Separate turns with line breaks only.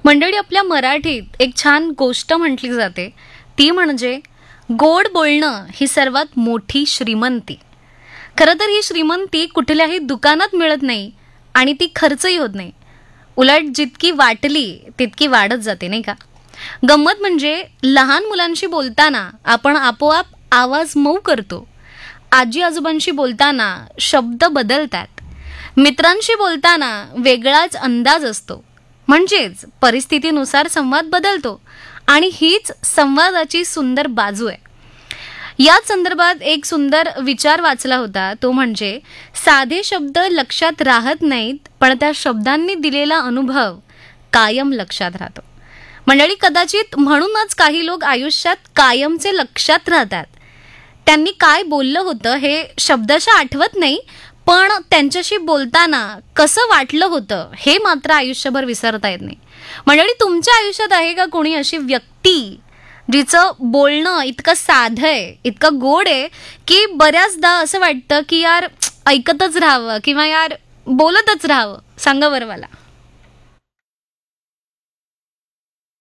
मंडळी, आपल्या मराठीत एक छान गोष्ट म्हटली जाते, ती म्हणजे गोड बोलणं ही सर्वात मोठी श्रीमंती. खरं तर ही श्रीमंती कुठल्याही दुकानात मिळत नाही आणि ती खर्चही होत नाही. उलट जितकी वाटली तितकी वाढत जाते, नाही का? गंमत म्हणजे लहान मुलांशी बोलताना आपण आपोआप आवाज मऊ करतो. आजी आजोबांशी बोलताना शब्द बदलतात. मित्रांशी बोलताना वेगळाच अंदाज असतो. म्हणजेच परिस्थितीनुसार संवाद बदलतो आणि हीच संवादाची सुंदर बाजू आहे. याच संदर्भात एक सुंदर विचार वाचला होता, तो म्हणजे साधे शब्द लक्षात राहत नाहीत, पण त्या शब्दांनी दिलेला अनुभव कायम लक्षात राहतो. मंडळी, कदाचित म्हणूनच काही लोक आयुष्यात कायमचे लक्षात राहतात. त्यांनी काय बोललं होतं हे शब्दशः आठवत नाही, पण त्यांच्याशी बोलताना कसं वाटलं होतं हे मात्र आयुष्यभर विसरता येत नाही. मंडळी, तुमच्या आयुष्यात आहे का कोणी अशी व्यक्ती जिचं बोलणं इतकं साधं आहे, इतकं गोड आहे की बऱ्याचदा असं वाटतं की यार ऐकतच राहावं किंवा यार बोलतच राहावं? सांगा बरं मला.